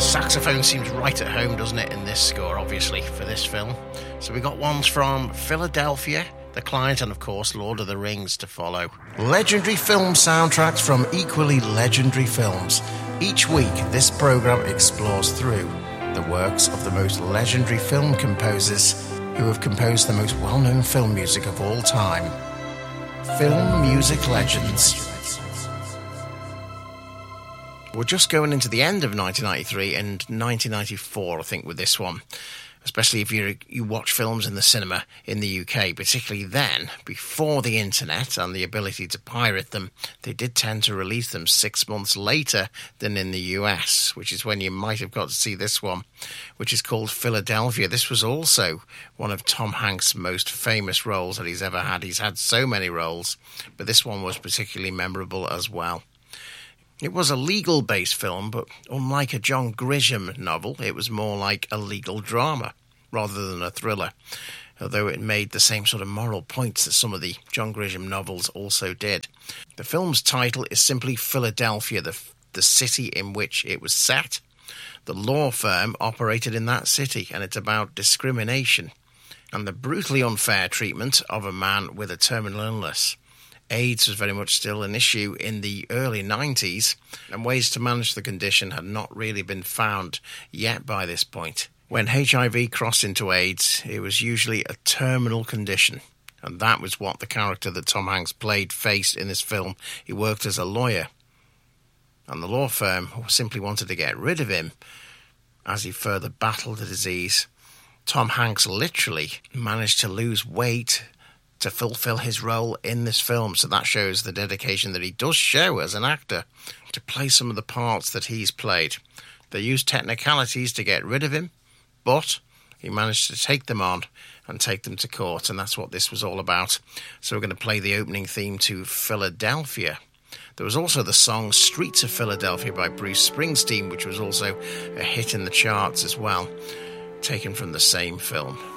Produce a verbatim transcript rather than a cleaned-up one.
Saxophone seems right at home, doesn't it, in this score, obviously, for this film. So we got ones from Philadelphia, The Client, and of course Lord of the Rings to follow. Legendary film soundtracks from equally legendary films. Each week, this programme explores through the works of the most legendary film composers who have composed the most well-known film music of all time. Film Music Legends. We're just going into the end of nineteen ninety-three and nineteen ninety-four, I think, with this one. Especially if you you watch films in the cinema in the U K, particularly then, before the internet and the ability to pirate them, they did tend to release them six months later than in the U S, which is when you might have got to see this one, which is called Philadelphia. This was also one of Tom Hanks' most famous roles that he's ever had. He's had so many roles, but this one was particularly memorable as well. It was a legal-based film, but unlike a John Grisham novel, it was more like a legal drama rather than a thriller, although it made the same sort of moral points that some of the John Grisham novels also did. The film's title is simply Philadelphia, the, the city in which it was set. The law firm operated in that city, and it's about discrimination and the brutally unfair treatment of a man with a terminal illness. AIDS was very much still an issue in the early nineties, and ways to manage the condition had not really been found yet by this point. When H I V crossed into AIDS, it was usually a terminal condition, and that was what the character that Tom Hanks played faced in this film. He worked as a lawyer, and the law firm simply wanted to get rid of him as he further battled the disease. Tom Hanks literally managed to lose weight to fulfill his role in this film, so that shows the dedication that he does show as an actor to play some of the parts that he's played. They used technicalities to get rid of him, but he managed to take them on and take them to court, and that's what this was all about. So we're going to play the opening theme to Philadelphia. There was also the song Streets of Philadelphia by Bruce Springsteen, which was also a hit in the charts as well, taken from the same film.